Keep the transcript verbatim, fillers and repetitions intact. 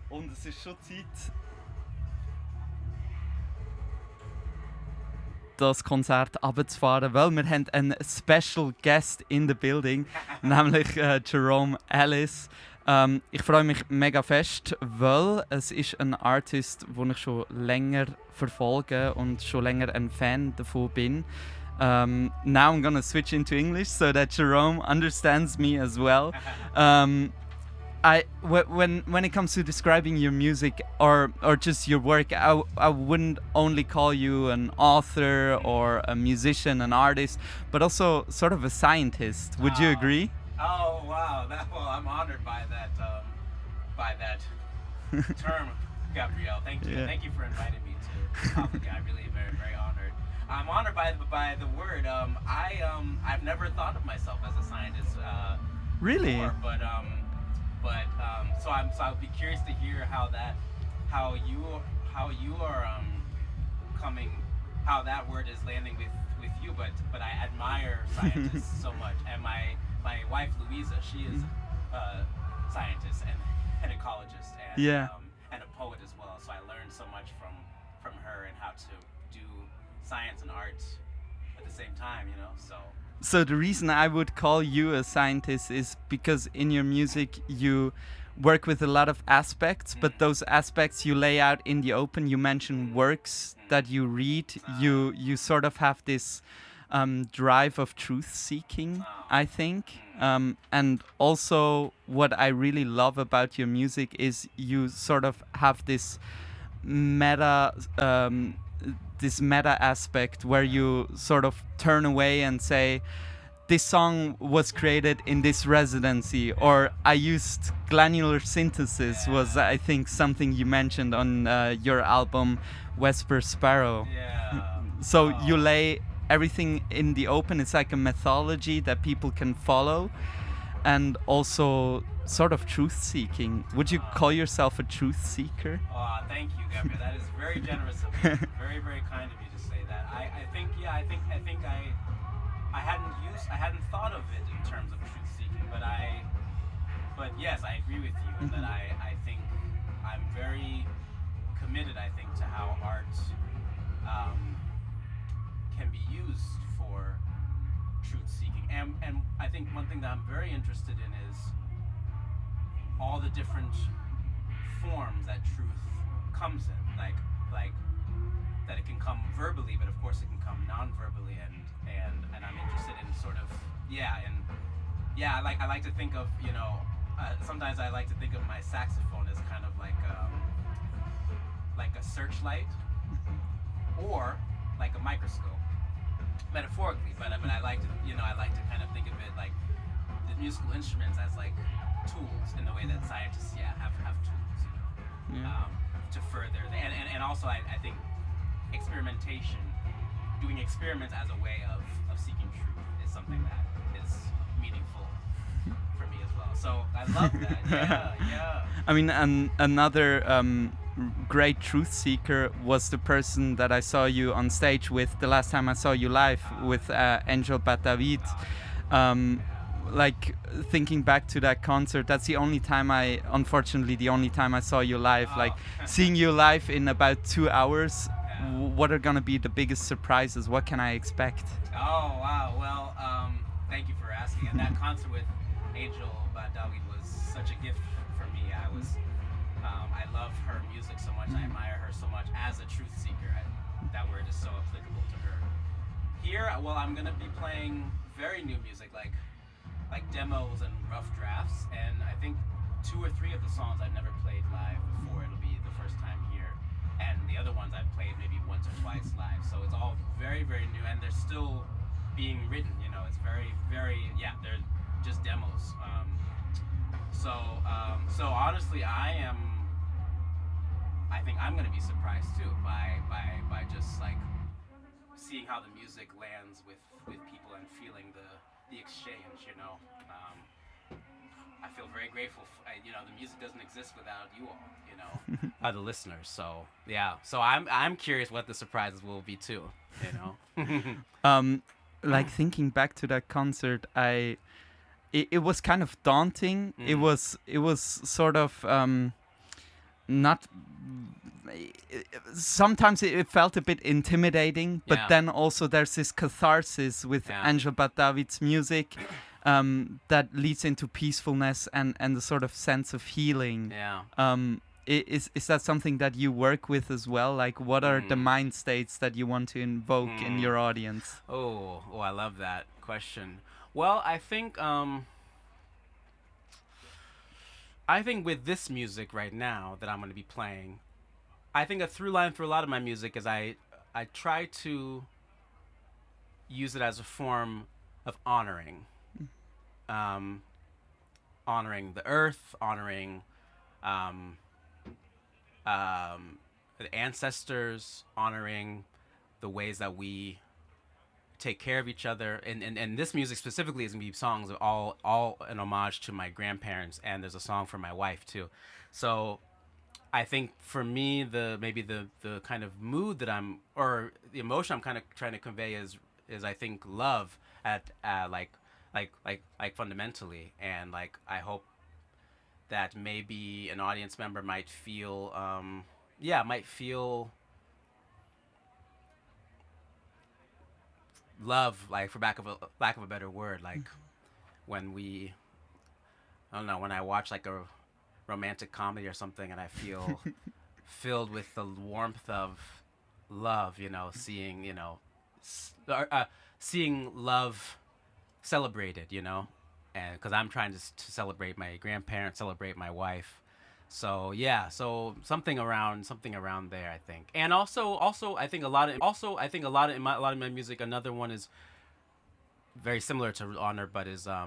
Und es ist schon Zeit, das Konzert runterzufahren, weil wir haben einen Special Guest in the building, nämlich äh, Jerome Ellis. Ähm, ich freue mich mega fest, weil es ist ein Artist, den ich schon länger verfolge und schon länger ein Fan davon bin. Um, now I'm gonna switch into English so that Jerome understands me as well. Um, I w- when when it comes to describing your music or or just your work, I, w- I wouldn't only call you an author or a musician, an artist, but also sort of a scientist. Would you Oh. agree? Oh wow! That, well, I'm honored by that um, by that term, Gabrielle. Thank you. Yeah. Thank you for inviting me to Africa. I'm really very very honored. I'm honored by the, by the word. Um, I um, I've never thought of myself as a scientist. Uh, Really? before, but um, but um, so I'm so I'd be curious to hear how that how you how you are um, coming how that word is landing with, with you. But but I admire scientists so much, and my my wife Louisa, she is a scientist and an ecologist and Yeah. um, and a poet as well. So I learned so much from from her and how to do science and art at the same time. You know, so. So the reason I would call you a scientist is because in your music you work with a lot of aspects, but those aspects you lay out in the open. You mention works that you read. You you sort of have this um, drive of truth seeking, I think. Um, and also, what I really love about your music is you sort of have this meta. Um, this meta aspect where you sort of turn away and say, this song was created in this residency, or I used granular synthesis was, I think, something you mentioned on uh, your album Vesper Sparrow. Yeah. So Oh. you lay everything in the open. It's like a mythology that people can follow, and also sort of truth seeking. Would you call yourself a truth seeker? Oh, thank you, Gabriel. That is very generous of you. Very, very kind of you to say that. I, I think, yeah, I think, I think I, I hadn't used, I hadn't thought of it in terms of truth seeking, but I, but yes, I agree with you in that I, I think I'm very committed. I think to how art um, can be used for truth seeking, and and I think one thing that I'm very interested in is all the different forms that truth comes in, like like that it can come verbally, but of course it can come non-verbally, and and and I'm interested in sort of yeah, and yeah, I like I like to think of you know uh, sometimes I like to think of my saxophone as kind of like um, like a searchlight or like a microscope, metaphorically, but but I like to you know I like to kind of think of it like the musical instruments as like tools in the way that scientists yeah have have tools you know Yeah. um, to further the, and, and and also I, I think experimentation, doing experiments as a way of of seeking truth is something that is meaningful for me as well. So I love that. Yeah, yeah. I mean, an, another um, great truth seeker was the person that I saw you on stage with the last time I saw you live with uh, Angel Batavid. Um, like thinking back to that concert, that's the only time I, unfortunately, the only time I saw you live. Like seeing you live in about two hours. w- What are gonna be the biggest surprises? What can I expect? Oh wow. Well, um, thank you for asking. And that concert with Angel Badawi was such a gift for me. I was, um, I love her music so much. I admire her so much as a truth seeker. I, that word is so applicable to her. Here, well, I'm gonna be playing very new music, like like demos and rough drafts. And I think two or three of the songs I've never played live before. It'll be the first time here. And the other ones I've played maybe once or twice live. So it's all very, very new, and they're still being written. You know, it's very, very, yeah, they're just demos. Um, so, um, so honestly, I am. I think I'm gonna be surprised too by by by just like seeing how the music lands with with people and feeling the the exchange. You know. Um, I feel very grateful. For, you know, the music doesn't exist without you all. You know, uh, the listeners. So yeah. So I'm I'm curious what the surprises will be too. You know. Um, like thinking back to that concert, I it, it was kind of daunting. It Mm. was it was sort of um, not. Sometimes it, it felt a bit intimidating, but Yeah. then also there's this catharsis with Yeah. Angel Badavid's music um, that leads into peacefulness and and a sort of sense of healing. Yeah. Um, i- is is that something that you work with as well? Like, what are the Mm. mind states that you want to invoke in Mm. your audience? Oh, oh, I love that question. Well, I think um I think with this music right now that I'm going to be playing, I think a through line through a lot of my music is I I try to use it as a form of honoring, um, honoring the earth, honoring um, um, the ancestors, honoring the ways that we take care of each other. And, and, and this music specifically is gonna be songs of all all an homage to my grandparents, and there's a song for my wife too. So I think for me, the maybe the the kind of mood that I'm, or the emotion I'm kind of trying to convey is is I think love at uh, like like like like fundamentally, and like I hope that maybe an audience member might feel um yeah might feel love, like for lack of a lack of a better word, like when we I don't know, when I watch like a romantic comedy or something and I feel filled with the warmth of love, you know, seeing, you know, s- or, uh, seeing love celebrated, you know, and because I'm trying to, s- to celebrate my grandparents, celebrate my wife. So yeah, so something around something around there, I think. And also, also I think a lot of also I think a lot of in my, a lot of my music. Another one is very similar to Honor, but is um